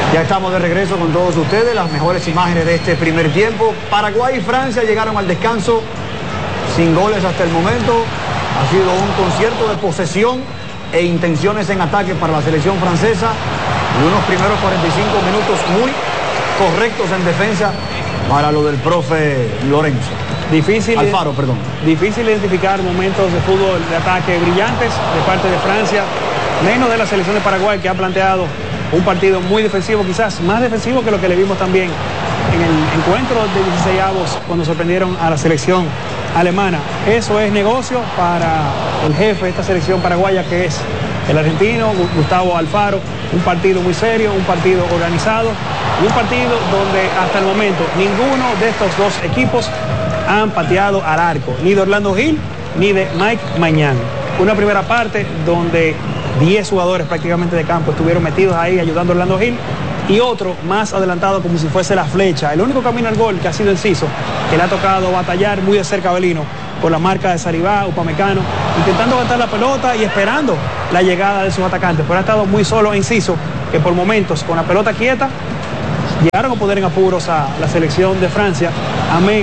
Ya estamos de regreso con todos ustedes, las mejores imágenes de este primer tiempo. Paraguay y Francia llegaron al descanso sin goles hasta el momento. Ha sido un concierto de posesión e intenciones en ataque para la selección francesa. Y unos primeros 45 minutos muy correctos en defensa para lo del profe Lorenzo. Alfaro, perdón. Difícil identificar momentos de fútbol de ataque brillantes de parte de Francia, menos de la selección de Paraguay, que ha planteado un partido muy defensivo, quizás más defensivo que lo que le vimos también en el encuentro de 16avos cuando sorprendieron a la selección alemana. Eso es negocio para el jefe de esta selección paraguaya, que es el argentino Gustavo Alfaro. Un partido muy serio, un partido organizado y un partido donde hasta el momento ninguno de estos dos equipos han pateado al arco, ni de Orlando Gil ni de Mike Mañán. Una primera parte donde 10 jugadores prácticamente de campo estuvieron metidos ahí ayudando a Orlando Gil, y otro más adelantado como si fuese la flecha. El único camino al gol que ha sido Enciso, que le ha tocado batallar muy de cerca a Belino por la marca de Saribá, Upamecano, intentando aguantar la pelota y esperando la llegada de sus atacantes, pero ha estado muy solo Enciso, que por momentos con la pelota quieta llegaron a poner en apuros a la selección de Francia, amén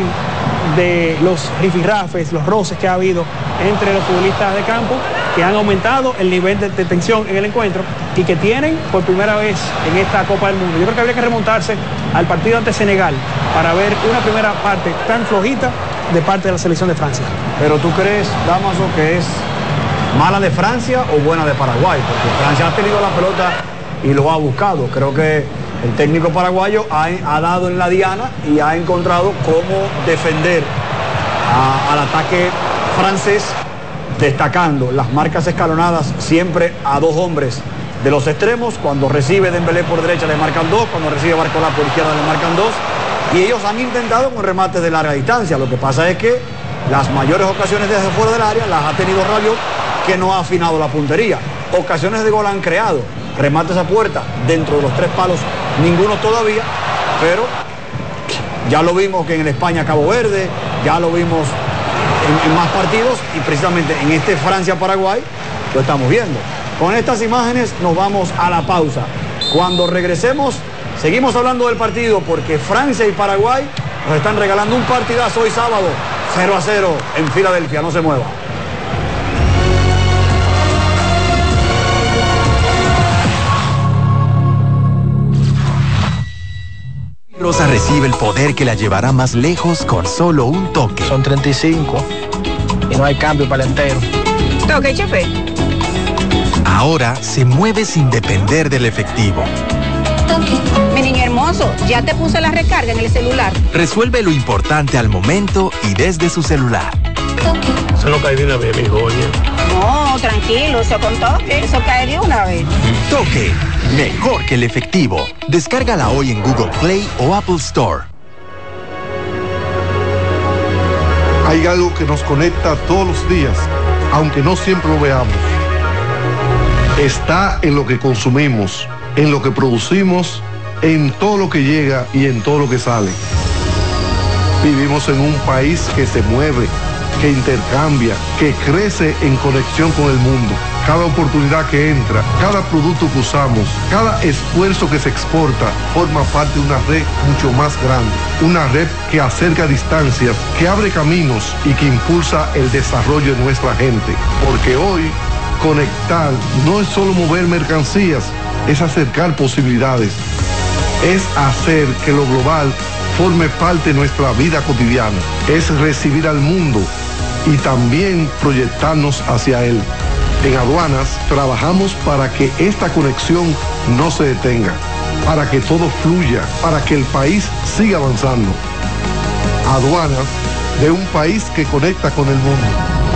de los rifirrafes, los roces que ha habido entre los futbolistas de campo, que han aumentado el nivel de tensión en el encuentro y que tienen por primera vez en esta Copa del Mundo. Yo creo que habría que remontarse al partido ante Senegal para ver una primera parte tan flojita de parte de la selección de Francia. Pero ¿tú crees, Damaso, que es mala de Francia o buena de Paraguay? Porque Francia ha tenido la pelota y lo ha buscado. Creo que el técnico paraguayo ha dado en la diana y ha encontrado cómo defender al ataque francés, destacando las marcas escalonadas siempre a dos hombres de los extremos. Cuando recibe Dembélé por derecha le marcan dos, cuando recibe Barcola por izquierda le marcan dos, y ellos han intentado con remates de larga distancia. Lo que pasa es que las mayores ocasiones desde fuera del área las ha tenido Rabiot, que no ha afinado la puntería. Ocasiones de gol han creado, remates a puerta dentro de los tres palos, ninguno todavía, pero ya lo vimos que en el España-Cabo Verde, ya lo vimos en más partidos, y precisamente en este Francia-Paraguay lo estamos viendo. Con estas imágenes nos vamos a la pausa. Cuando regresemos seguimos hablando del partido, porque Francia y Paraguay nos están regalando un partidazo hoy sábado, 0-0 en Filadelfia. No se mueva. Rosa recibe el poder que la llevará más lejos con solo un toque. Son 35 y no hay cambio para el entero. Toque, chefe. Ahora se mueve sin depender del efectivo. Mi niño hermoso, ya te puse la recarga en el celular. Resuelve lo importante al momento y desde su celular. Eso no cae de una vez, mi joya. No, tranquilo, eso con Toque, eso cae de una vez. Toque, mejor que el efectivo. Descárgala hoy en Google Play o Apple Store. Hay algo que nos conecta todos los días, aunque no siempre lo veamos. Está en lo que consumimos, en lo que producimos, en todo lo que llega y en todo lo que sale. Vivimos en un país que se mueve, que intercambia, que crece en conexión con el mundo. Cada oportunidad que entra, cada producto que usamos, cada esfuerzo que se exporta, forma parte de una red mucho más grande. Una red que acerca distancias, que abre caminos y que impulsa el desarrollo de nuestra gente. Porque hoy, conectar no es solo mover mercancías, es acercar posibilidades. Es hacer que lo global forme parte de nuestra vida cotidiana. Es recibir al mundo y también proyectarnos hacia él. En Aduanas trabajamos para que esta conexión no se detenga, para que todo fluya, para que el país siga avanzando. Aduanas, de un país que conecta con el mundo.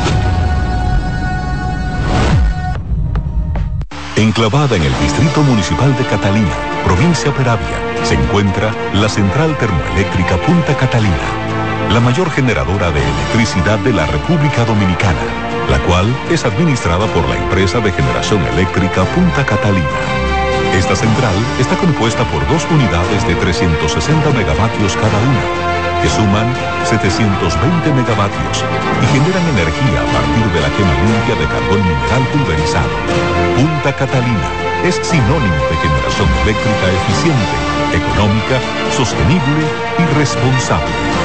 Enclavada en el Distrito Municipal de Catalina, provincia Peravia, se encuentra la Central Termoeléctrica Punta Catalina, la mayor generadora de electricidad de la República Dominicana, la cual es administrada por la empresa de generación eléctrica Punta Catalina. Esta central está compuesta por dos unidades de 360 megavatios cada una, que suman 720 megavatios y generan energía a partir de la quema limpia de carbón mineral pulverizado. Punta Catalina es sinónimo de generación eléctrica eléctrica eficiente, económica, sostenible y responsable.